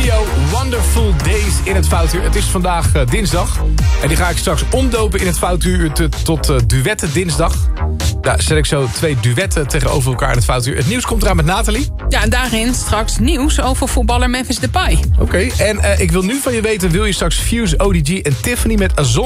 Leo, Wonderful Days in het Foutuur. Het is vandaag dinsdag. En die ga ik straks omdopen in het Foutuur tot duetten dinsdag. Daar zet ik zo 2 duetten tegenover elkaar in het Foutuur. Het nieuws komt eraan met Nathalie. Ja, en daarin straks nieuws over voetballer Memphis Depay. Oké, en ik wil nu van je weten... wil je straks Fuse, ODG en Tiffany met Azon